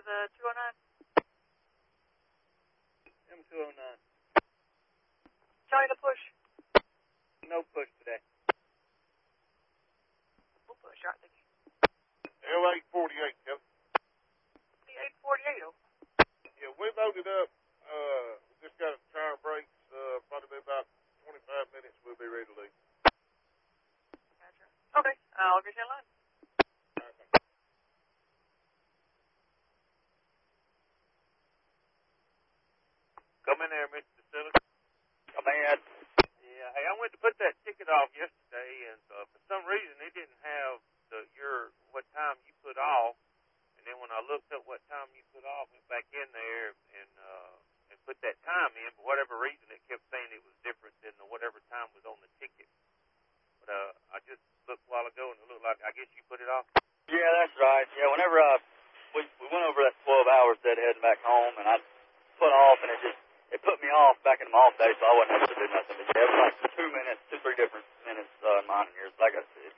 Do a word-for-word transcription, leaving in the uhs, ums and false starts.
to the two oh nine. M two oh nine. Johnny to push. No push today. We'll push, aren't they? L eight forty-eight, Kevin. The eight forty-eight. Yeah, we loaded up. Uh, just got a tire brakes. Uh, probably about twenty-five minutes. We'll be ready to leave. Gotcha. Okay, I'll get you in line. Come in there, Mister Simmons. Come in. Yeah, hey, I went to put that ticket off yesterday, and uh, for some reason it didn't have the your what time you put off. And then when I looked up what time you put off, went back in there and uh, and put that time in. For whatever reason, it kept saying it was different than the whatever time was on the ticket. But uh, I just looked a while ago, and it looked like I guess you put it off. Yeah, that's right. Yeah, whenever uh, we we went over that twelve hours dead heading back home, and I put off, and it just it put me off back in my off day, so I wasn't able to do nothing. But yeah, it was like two minutes, two three different minutes uh, in mine and yours. Like I said,